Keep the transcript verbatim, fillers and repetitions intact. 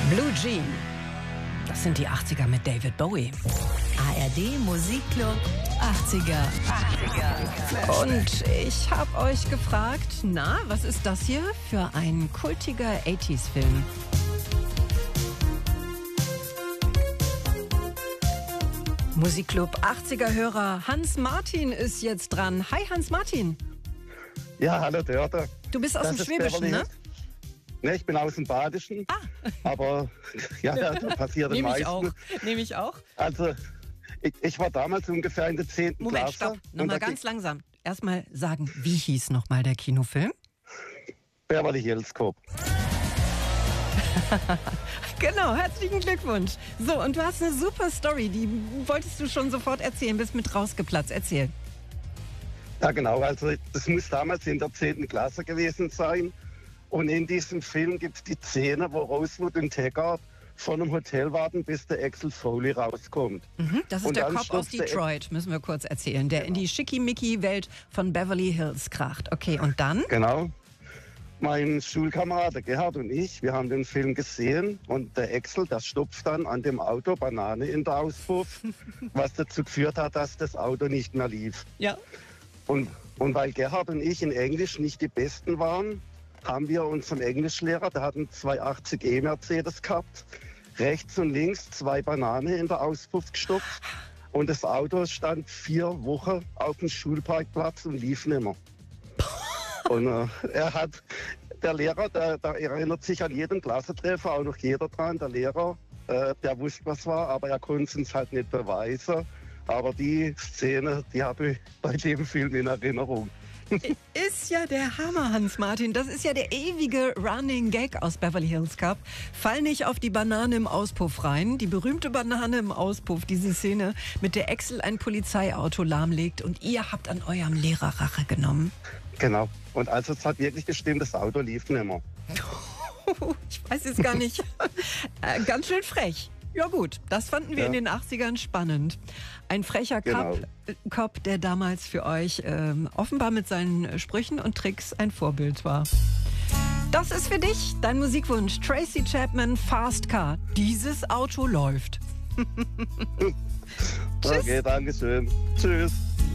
Blue Jean. Das sind die achtziger mit David Bowie. A R D Musikclub achtziger. achtziger. Und ich habe euch gefragt, na, was ist das hier für ein kultiger achtziger-Film? Musikclub achtziger-Hörer Hans Martin ist jetzt dran. Hi Hans Martin. Ja, hallo Dörte. Du bist aus Das dem ist Schwäbischen, Beverly ne? Hills. Ne, ich bin aus dem Badischen. Ah. Aber ja, ja, das passiert den Nehme meisten. ich auch. Nehme ich auch. Also, ich, ich war damals ungefähr in der zehnten Moment, Klasse. stopp. und Nochmal da ganz ging- langsam. Erstmal sagen, wie hieß nochmal der Kinofilm? Beverly Hills Cop. Genau, herzlichen Glückwunsch. So, und du hast eine super Story, die wolltest du schon sofort erzählen, bist mit rausgeplatzt. Erzähl. Ja, genau. Also, das muss damals in der zehnten Klasse gewesen sein. Und in diesem Film gibt es die Szene, wo Rosewood und Taggart von einem Hotel warten, bis der Axel Foley rauskommt. Mhm, das ist Und der dann Cop aus stürzt der- Detroit, müssen wir kurz erzählen, der in die Schickimicki-Welt von Beverly Hills kracht. Okay, und dann? Genau. Mein Schulkamerad, der Gerhard und ich, wir haben den Film gesehen und der Axel, der stopft dann an dem Auto Banane in der Auspuff, was dazu geführt hat, dass das Auto nicht mehr lief. Ja. Und, und weil Gerhard und ich in Englisch nicht die Besten waren, haben wir unserem Englischlehrer, der hat einen zweihundertachtzig E Mercedes gehabt, rechts und links zwei Banane in der Auspuff gestopft und das Auto stand vier Wochen auf dem Schulparkplatz und lief nicht mehr. Und äh, er hat, der Lehrer, der, der erinnert sich an jeden Klassentreffer, auch noch jeder dran. Der Lehrer, äh, der wusste, was war, aber er konnte es uns halt nicht beweisen. Aber die Szene, die habe ich bei dem Film in Erinnerung. Ist ja der Hammer, Hans Martin. Das ist ja der ewige Running Gag aus Beverly Hills Cop. Fall nicht auf die Banane im Auspuff rein. Die berühmte Banane im Auspuff, diese Szene, mit der Axel ein Polizeiauto lahmlegt und ihr habt an eurem Lehrer Rache genommen. Genau. Und also es hat wirklich gestimmt, das Auto lief nicht mehr. Ich weiß jetzt gar nicht. äh, ganz schön frech. Ja gut, das fanden wir Ja. in den achtzigern spannend. Ein frecher Genau. Cop, äh, Cop, der damals für euch ähm, offenbar mit seinen Sprüchen und Tricks ein Vorbild war. Das ist für dich dein Musikwunsch. Tracy Chapman, Fast Car. Dieses Auto läuft. Tschüss. Okay, danke schön. Tschüss.